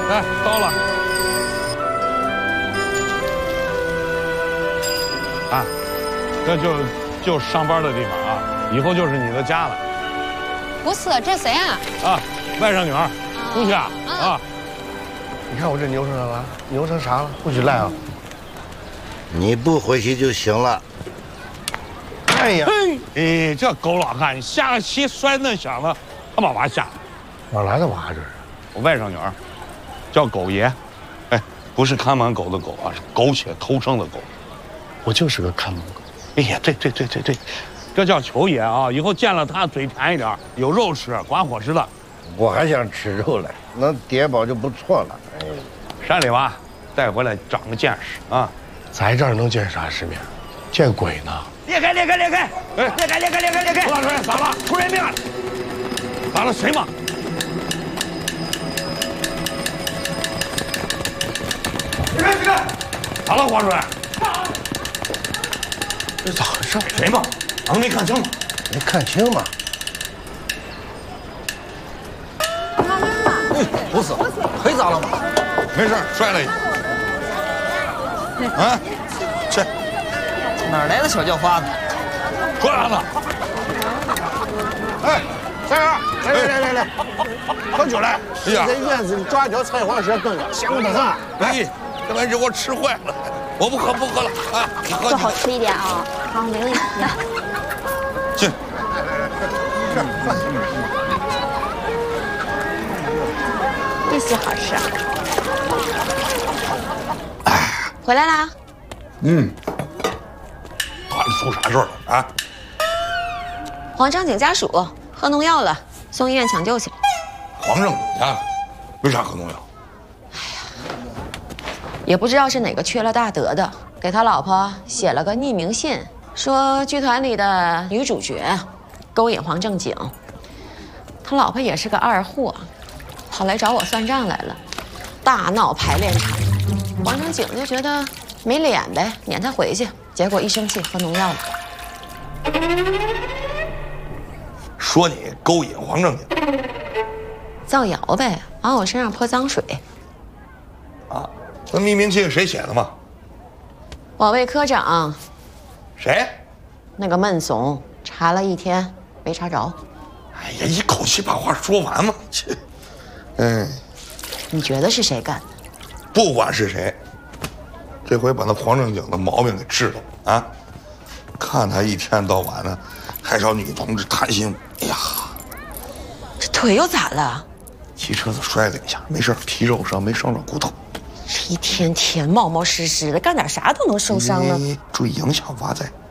来，到了。啊，这就是上班的地方啊，以后就是你的家了。 不是，这谁啊？ 啊，外甥女儿，出去啊啊！ 你看我这扭成啥了？扭成啥了？不许赖啊！ 你不回去就行了。 哎呀， 哎，这狗老汉下个棋摔那响了，他把娃吓的。 哪来的娃这是？ 我外甥女儿，叫狗爷，哎，不是看门狗的狗啊，是苟且偷生的狗。 我就是个看门狗。 哎呀，这叫球爷啊！以后见了他嘴甜一点，有肉吃，管伙食的。 我还想吃肉嘞，能叠饱就不错了。哎， 山里娃带回来长个见识啊！ 在这儿能见啥世面？见鬼呢！ 裂开！哎，裂开！胡大帅，咋了？出人命了！咋了？谁嘛？这个！咋了，黄主任？ 这咋回事？ 谁嘛？俺没看清吗？ 没看清吗？ 不是，腿咋了嘛？ 没事，摔了一下。啊，去， 哪来的小叫花子？ 说啥呢？ 哎，三儿，来，喝酒来！ 哎呀， 在院子里抓条菜花蛇炖的，香得很。 哎，这玩意儿给我吃坏了，我不喝了啊！ 多好吃一点啊！好，没问题。 去。 这些好吃。哎，回来啦。 他出啥事儿了啊？ 黄正经家属喝农药了，送医院抢救去。 黄正经家为啥喝农药？ 也不知道是哪个缺了大德的，给他老婆写了个匿名信，说剧团里的女主角勾引黄正经，他老婆也是个二货，跑来找我算账来了，大闹排练场。黄正经就觉得没脸呗，撵他回去，结果一生气喝农药了。 说你勾引黄正经， 造谣呗，往我身上泼脏水。 啊，那匿名信谁写的嘛？ 保卫科长， 谁？ 那个闷怂，查了一天没查着。 哎呀，一口气把话说完嘛。切， 你觉得是谁干的？ 不管是谁，这回把那黄正经的毛病给治了啊！看他一天到晚的，还找女同志谈心。哎呀， 这腿又咋了？ 骑车子摔了一下，没事，皮肉伤，没伤着骨头。 这一天天冒冒失失的，干点啥都能受伤呢。 注意影响娃在。